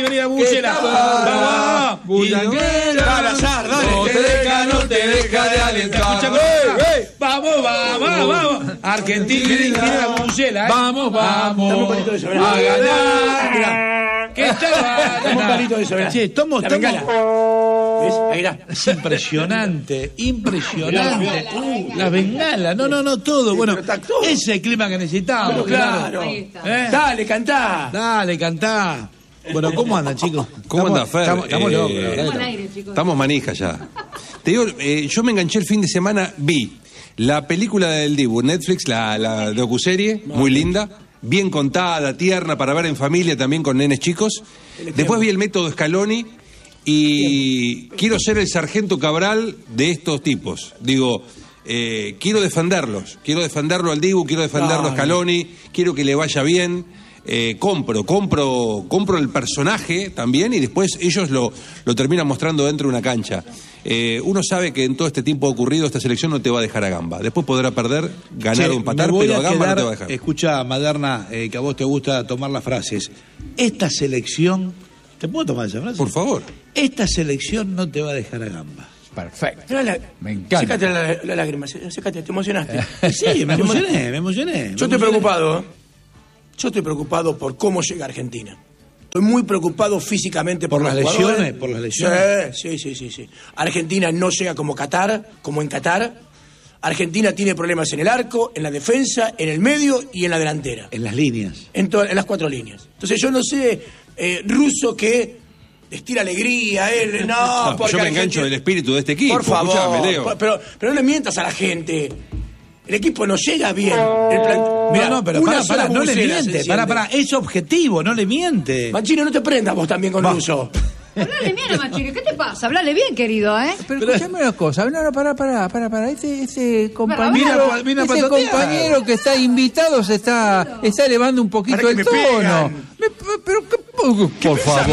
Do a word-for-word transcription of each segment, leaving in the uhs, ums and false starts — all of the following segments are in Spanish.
Avenida Bucela. Vamos, Bullanguera. Dale, azar, dale. No te deja, no te deja de alentar. Vamos, vamos, vamos. Argentina, Argentina, Bucela. Vamos, vamos. A ganar. ¿Qué tal? Toma un palito de soberano. Che, tomo, La tomo. bengala. ¿Ves? Ahí está. Es impresionante, impresionante. Uh, la bengala, no, no, no, todo. Bueno, ese es el clima que necesitamos. Claro. ¿Eh? Dale, cantá. Dale, cantá. Bueno, ¿cómo andan, chicos? ¿Cómo anda, Fer? Estamos, estamos Eh, locos. la Estamos verdad. al aire, chicos. Estamos manija ya. Te digo, eh, yo me enganché el fin de semana, vi la película del Dibu, Netflix, la, la docuserie, muy linda, bien contada, tierna, para ver en familia también con nenes chicos. Después vi el método Scaloni y quiero ser el sargento Cabral de estos tipos. Digo, eh, quiero defenderlos, quiero defenderlo al Dibu, quiero defenderlo a Scaloni, quiero que le vaya bien. Eh, compro, compro, compro el personaje también y después ellos lo, lo terminan mostrando dentro de una cancha. Eh, uno sabe que en todo este tiempo ocurrido esta selección no te va a dejar a gamba. Después podrá perder, ganar Che, o empatar, me voy pero a a gamba quedar, no te va a dejar. Escucha, Maderna, eh, que a vos te gusta tomar las frases. Esta selección, ¿te puedo tomar esa frase? Por favor. Esta selección no te va a dejar a gamba. Perfecto. La, la, Me encanta. Sécate la, la lágrima, sé- sécate, te emocionaste. Sí, me emocioné, me emocioné. me Yo estoy emocioné. preocupado, ¿eh? Yo estoy preocupado por cómo llega Argentina. Estoy muy preocupado físicamente por, ¿Por los las jugadores. lesiones? ¿Por las lesiones? Sí, sí, sí, sí, sí. Argentina no llega como Qatar, como en Qatar. Argentina tiene problemas en el arco, en la defensa, en el medio y en la delantera. En las líneas. En, to- en las cuatro líneas. Entonces yo no sé, eh, Russo que destila alegría, él, no, No, porque yo me Argentina- engancho del espíritu de este equipo. Por favor, Escuchame, Leo. por- pero, pero no le mientas a la gente. El equipo no llega bien. El plan- Mirá, no, no, pero una pará, sola pará, no le bubucela se miente. Pará, enciende. pará, es objetivo, no le miente. Manchino, no te prendas vos también con Va. Russo. Hablale bien a Machiri, ¿qué te pasa? Hablale bien, querido, ¿eh? Pero escuchame una cosa, no, no, pará, pará, pará, pará. Ese, ese compañero, Vino a- vino a ese patotear. compañero que está invitado se está, está elevando un poquito Para que el me tono. pegan. Me- pero, ¿qué- por favor.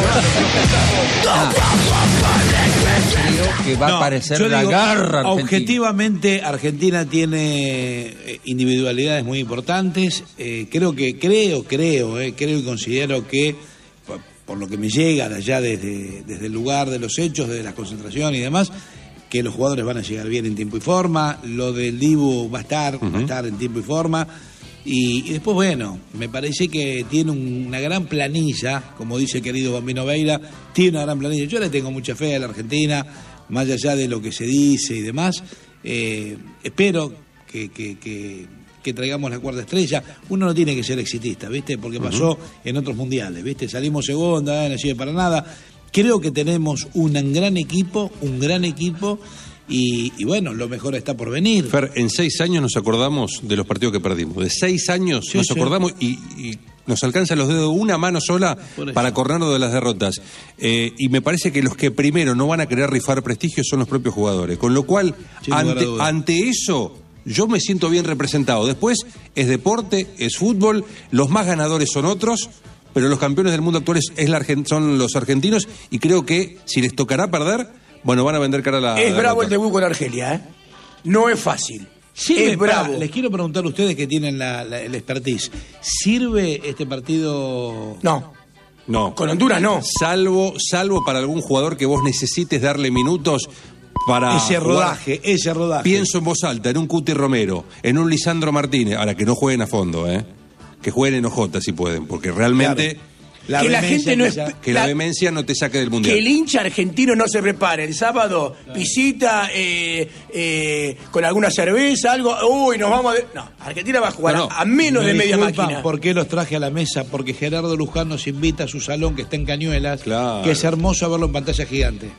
Creo que va a No, aparecer yo la digo, garra argentina. objetivamente, Argentina tiene eh, individualidades muy importantes. Eh, creo que, creo, creo, eh, creo y considero que, por, por lo que me llega de allá desde, desde el lugar de los hechos, de la concentración y demás, que los jugadores van a llegar bien en tiempo y forma. Lo del Dibu va a estar, va a estar en tiempo y forma. Y, y después, bueno, me parece que tiene un- una gran planilla, como dice el querido Bambino Veira, tiene una gran planilla. Yo le tengo mucha fe a la Argentina, más allá de lo que se dice y demás. Eh, espero que, que, que, que traigamos la cuarta estrella. Uno no tiene que ser exitista, ¿viste? Porque pasó en otros mundiales, ¿viste? Salimos segunda, no sirve para nada. Creo que tenemos un gran equipo, un gran equipo, y, y bueno, lo mejor está por venir. Fer, en seis años nos acordamos de los partidos que perdimos. De seis años Sí, nos sí. acordamos y, y nos alcanzan los dedos una mano sola Por eso. para acordarnos de las derrotas. Eh, y me parece que los que primero no van a querer rifar prestigio son los propios jugadores. Con lo cual, Sin lugar a ante, dudas. ante eso, yo me siento bien representado. Después es deporte, es fútbol, los más ganadores son otros. Pero los campeones del mundo actuales es la Argen- son los argentinos y creo que si les tocará perder, bueno, van a vender cara a la... Es la bravo el derrota. debut con Argelia, ¿eh? No es fácil. Sirve, es bravo. pará, les quiero preguntar a ustedes que tienen la, la- el expertise. ¿Sirve este partido? No, No. con Honduras no. Salvo, salvo para algún jugador que vos necesites darle minutos para Ese jugar. rodaje, ese rodaje. Pienso en voz alta, en un Cuti Romero, en un Lisandro Martínez, ahora que no jueguen a fondo, ¿eh? Que jueguen en O J si pueden, porque realmente Claro. La que la vehemencia gente no quizá- es- que la, La- demencia no te saque del Que mundial. el hincha argentino no se prepare el sábado, visita eh, eh, con alguna cerveza, algo. Uy, nos vamos a. de- No, Argentina va a jugar No, no. a, a menos Me de media disculpan, máquina. ¿por qué los traje a la mesa? Porque Gerardo Luján nos invita a su salón que está en Cañuelas, Claro. que es hermoso verlo en pantalla gigante.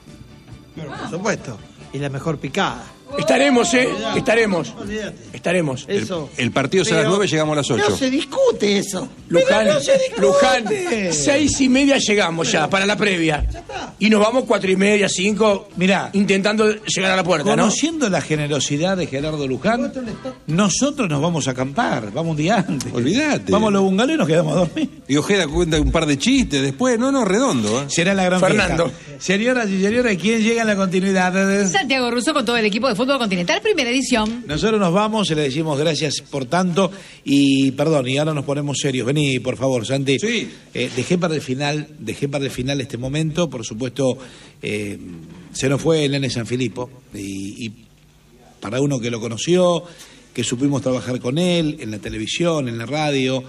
Por supuesto. Y la mejor picada. Estaremos, ¿eh? Estaremos. Olvídate. Estaremos. El, Eso. el partido es a las Pero nueve, llegamos a las No ocho. se discute eso. Luján, Pero no se discute. Luján, seis y media llegamos ya para la previa. Y nos vamos cuatro y media, cinco, Mirá. intentando llegar a la puerta, ¿no? Conociendo la generosidad de Gerardo Luján, nosotros nos vamos a acampar, vamos un día antes. Olvídate. Vamos a los bungalows y nos quedamos a dormir. Y Ojeda cuenta un par de chistes después, no, no, redondo, ¿eh? Será la gran Fernando. fiesta. Señoras y señores, ¿quién llega en la continuidad? Santiago Russo con todo el equipo de Fútbol Continental, primera edición. Nosotros nos vamos y le decimos gracias por tanto y perdón, y ahora nos ponemos serios. Vení, por favor, Santi. Sí. Eh, dejé para el final, dejé para el final este momento, por supuesto, eh, se nos fue el nene Sanfilippo y, y para uno que lo conoció, que supimos trabajar con él en la televisión, en la radio,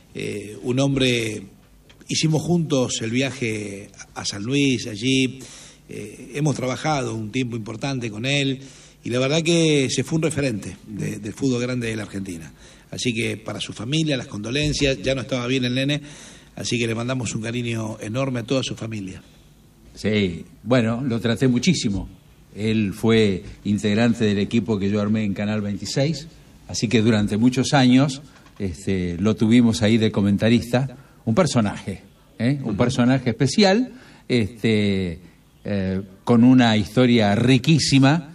eh, un hombre, hicimos juntos el viaje a San Luis, allí, eh, hemos trabajado un tiempo importante con él y la verdad que se fue un referente de, del fútbol grande de la Argentina. Así que para su familia, las condolencias, ya no estaba bien el nene, así que le mandamos un cariño enorme a toda su familia. Sí, bueno, lo traté muchísimo. Él fue integrante del equipo que yo armé en Canal veintiséis, así que durante muchos años este, lo tuvimos ahí de comentarista, un personaje, ¿eh? un personaje especial, este, eh, con una historia riquísima,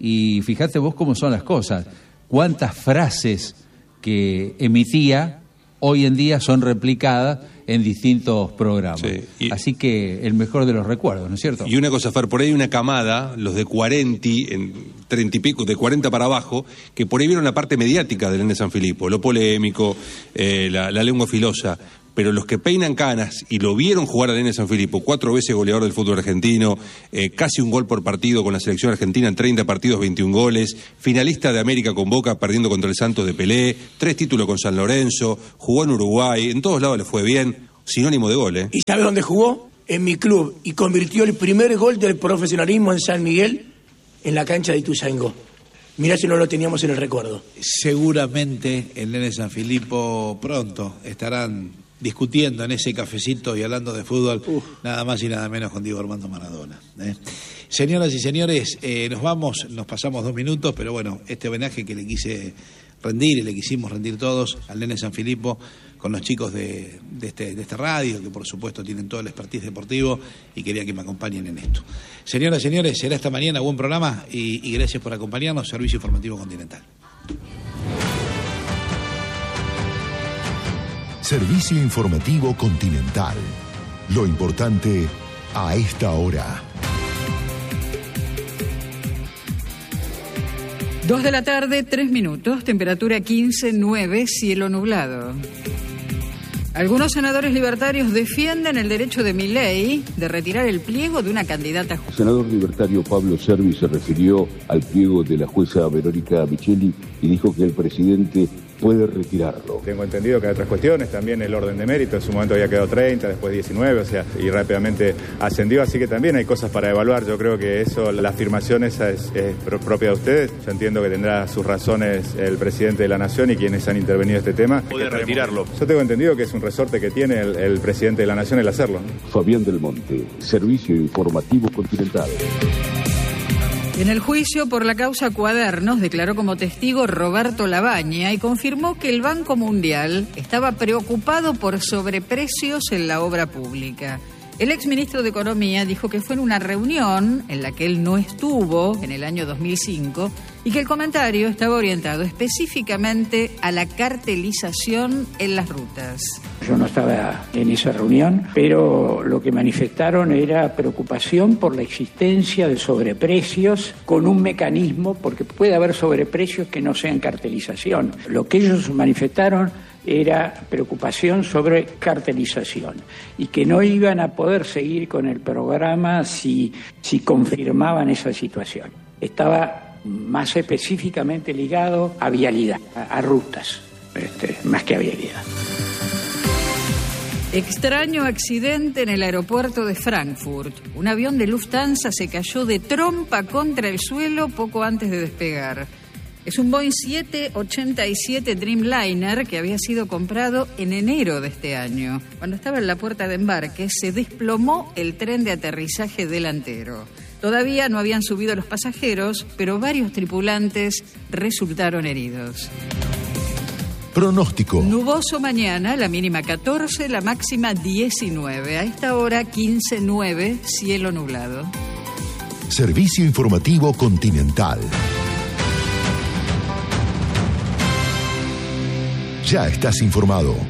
y fíjate vos cómo son las cosas, cuántas frases que emitía hoy en día son replicadas en distintos programas. Sí, y, Así que el mejor de los recuerdos, ¿no es cierto? Y una cosa, Fer, por ahí hay una camada, los de cuarenta, en treinta y pico, de cuarenta para abajo, que por ahí vieron la parte mediática del nene Sanfilippo, lo polémico, eh, la, la lengua filosa. Pero los que peinan canas y lo vieron jugar al nene Sanfilippo, cuatro veces goleador del fútbol argentino, eh, casi un gol por partido con la selección argentina en treinta partidos, veintiún goles, finalista de América con Boca perdiendo contra el Santos de Pelé, tres títulos con San Lorenzo, jugó en Uruguay, en todos lados le fue bien, sinónimo de gol, ¿eh? ¿Y sabe dónde jugó? En mi club, y convirtió el primer gol del profesionalismo en San Miguel en la cancha de Ituzaingó. Mirá si no lo teníamos en el recuerdo. Seguramente el nene Sanfilippo pronto estarán discutiendo en ese cafecito y hablando de fútbol, Uf. nada más y nada menos con Diego Armando Maradona. ¿eh? Señoras y señores, eh, nos vamos, nos pasamos dos minutos, pero bueno, este homenaje que le quise rendir y le quisimos rendir todos al nene Sanfilippo con los chicos de, de, este, de esta radio, que por supuesto tienen todo el expertise deportivo y quería que me acompañen en esto. Señoras y señores, será esta mañana buen programa y, y gracias por acompañarnos, Servicio Informativo Continental. Servicio Informativo Continental. Lo importante a esta hora. Dos de la tarde, tres minutos, temperatura quince, nueve, cielo nublado. Algunos senadores libertarios defienden el derecho de Milei de retirar el pliego de una candidata. El senador libertario Pablo Servi se refirió al pliego de la jueza Verónica Micheli y dijo que el presidente puede retirarlo. Tengo entendido que hay otras cuestiones, también el orden de mérito, en su momento había quedado treinta, después diecinueve, o sea, y rápidamente ascendió, así que también hay cosas para evaluar. Yo creo que eso, la afirmación esa es, es propia de ustedes. Yo entiendo que tendrá sus razones el presidente de la Nación y quienes han intervenido en este tema. ¿Puede retirarlo? Yo tengo entendido que es un resorte que tiene el, el presidente de la Nación el hacerlo. Fabián del Monte, Servicio Informativo Continental. En el juicio por la causa Cuadernos declaró como testigo Roberto Labaña y confirmó que el Banco Mundial estaba preocupado por sobreprecios en la obra pública. El exministro de Economía dijo que fue en una reunión en la que él no estuvo en el año dos mil cinco y que el comentario estaba orientado específicamente a la cartelización en las rutas. Yo no estaba en esa reunión, pero lo que manifestaron era preocupación por la existencia de sobreprecios con un mecanismo, porque puede haber sobreprecios que no sean cartelización. Lo que ellos manifestaron era preocupación sobre cartelización y que no iban a poder seguir con el programa si, si confirmaban esa situación. Estaba más específicamente ligado a vialidad, a, a rutas, este, más que a vialidad. Extraño accidente en el aeropuerto de Frankfurt. Un avión de Lufthansa se cayó de trompa contra el suelo poco antes de despegar. Es un Boeing siete ochenta y siete Dreamliner que había sido comprado en enero de este año. Cuando estaba en la puerta de embarque, se desplomó el tren de aterrizaje delantero. Todavía no habían subido los pasajeros, pero varios tripulantes resultaron heridos. Pronóstico. Nuboso mañana, la mínima catorce, la máxima diecinueve. A esta hora quince nueve, cielo nublado. Servicio Informativo Continental. Ya estás informado.